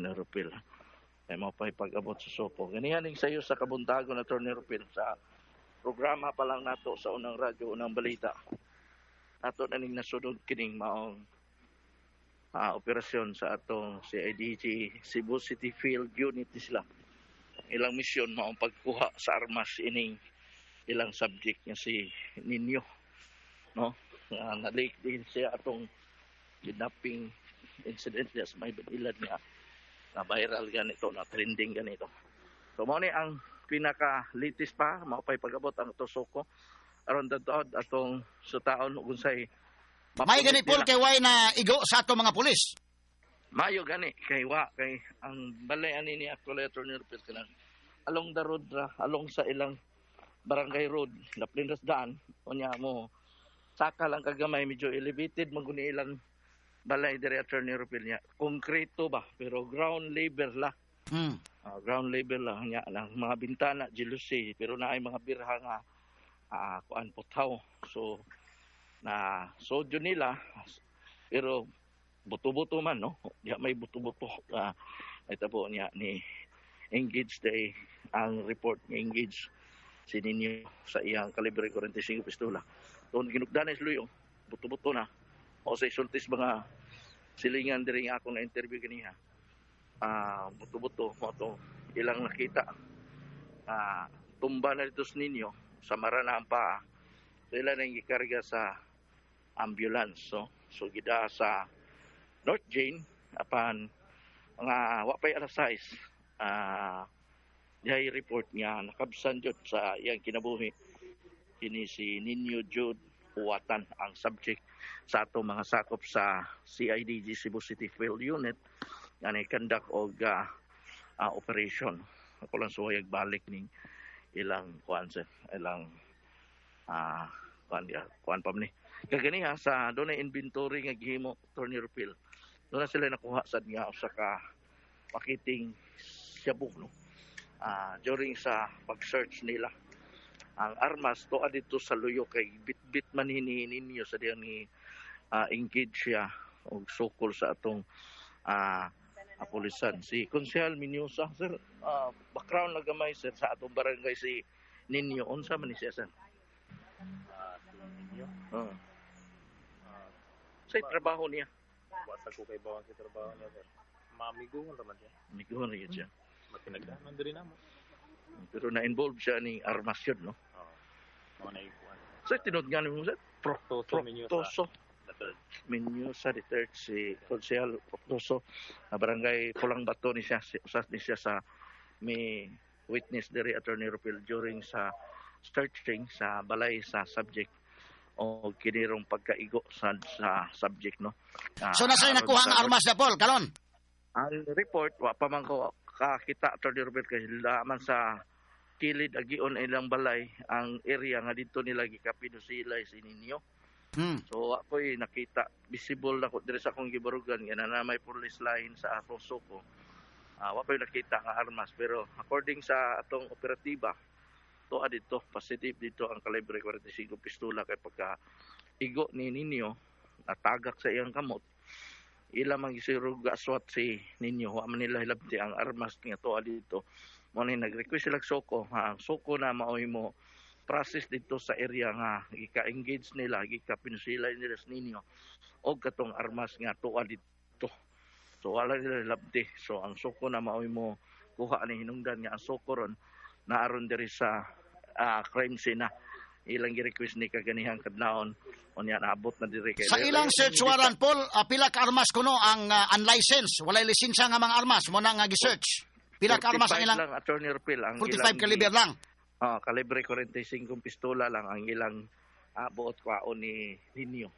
Attorney Rupil. Ay mo pa ipag-abot sa Sopo. Ganihan sa iyo sa kabuntagon, Attorney Rupil, sa programa pa lang nato sa unang radyo, unang balita. Ato na ning nasunod kining maong operasyon sa atong CIDG Cebu City Field Unit sila. Ilang misyon maong pagkuha sa armas ining ilang subject niya si Nino, no? Na-leak din siya atong kidnapping incident niya sa may Banilan niya, na viral ganito, na trending ganito. So mao ni ang pinaka-latest pa, mao pay pag-abot ang Tosoko aron dadto atong sutaon ug unsay may gani Paul kay way na igo sa ato mga pulis. Mayo gani kay ang balay ani ni actually Attorney Rupil kanang along the road ra, along sa ilang barangay road, laplindas daan unya mo saka lang kagamay, medyo elevated maguni ilang balay diri Attorney Rupil niya. Konkreto ba pero ground level la. Ground level lang niya lang mga bintana jealousy pero naay mga birha nga kuan putaw. So na sodyo nila pero buto-buto man, no? Diya may buto-buto. Ito po niya ni engage day ang report ni engage si Nino sa iyang kalibre 45 pistola. Doon ginugdan is luyo, buto-buto na. O sa isultis mga silingan diri nga ako na interview kaniya. Buto-buto mo to ilang nakita. Tumba na dito sa Nino sa marana ang paa. Sila nang gikarga sa ambulance, so gida sa North Jane apan mga wapay alas 6 diay report niya nakabsan jud sa iyang kinabuhi kini si Nino Jude Uwatan ang subject sa ato mga sakop sa CIDG Cebu City Field Unit nga ni-conduct og operation. Ako lang suwayag balik ning ilang kuan pa ni kagani sa doon na inventory nga gihimo Attorney Rupil. Doon na sila nakuha sad nga usa ka pakiting syabog, no? During sa pag-search nila ang armas to dito sa luyo kay bit-bit man ninyo sa diyang ni engage siya og sukol sa atong apulisan. Si Konsehal Minyosa, sir, background na gamay sir sa atong barangay si Nino, unsa man ni siya sir? Sa trabaho niya. Wasa ko kay bawang sa trabaho niya, sir. Mamiguhon naman siya. Miguhon rin siya. Makinagdanan din namo. Pero na-involve siya ni armas yun, no? Oo. Na ikuan. So, tinudgan mo sa Proctoso. Minyosa, the third, si Konsehal Proctoso, na barangay Pulang Bato ni siya. Usas ni siya sa may witness diri Attorney Rupil during sa searching sa balay sa subject o kinirong pagkaigo sa subject, no? So nasa nakuha ang armas na Paul karon? Ang report wa pa man ko kakita Attorney Rupil kasi laman sa kilid agion ilang balay ang area nga dito nila gikapino sila si Nino. So ako'y nakita visible na ko diri sa akong gibarugan nga na may police line sa Tosoko. Wa pa nakita nga armas pero according sa atong operatiba to dito positive dito ang kalibre 45 pistola kay pagka igo ni Nino natagak sa iyang kamot ila man gisirog aswat si Nino wa man nila hilabti ang armas nga to dito mo ni nag-request sila soko ang soko na maoy mo process dito sa area nga ika-engage nila gika-pinsila nila sa Nino og katong armas nga to dito so wala nila hilabti so ang soko na maoy mo kuha ni hinungdan nga ang soko ron naaron diri sa crime scene na ilang gi-request ni kaganihang kadlawon unya naabot na diri kay sa ilang search warrant Paul pila ka armas kuno ang unlicensed walay lisensya nga mga armas mo na nga gi-search pila ka armas ang ilang lang Attorney Rupil ang 45 caliber lang kalibre 45 pistola lang ang ilang buot kwaon ni Nino.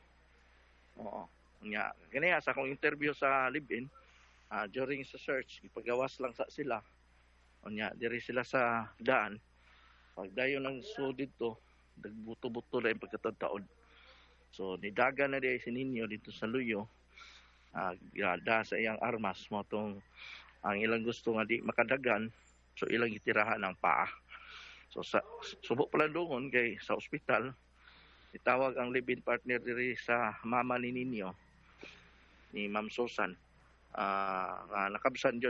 Unya kaniya sa akong interview sa live-in during sa search ipagawas lang sa sila unya diri sila sa daan pagdayon ng so dito nagbuto-buto lang pagkataon so nidaga na di si Nino dito sa luyo gada sa iyang armas mo tong ang ilang gusto nga di makadagan so ilang itirahan ng paa so sa subok palandungon kay sa ospital itawag ang live-in partner diri sa mama ni Nino ni Ma'am Susan nakabsan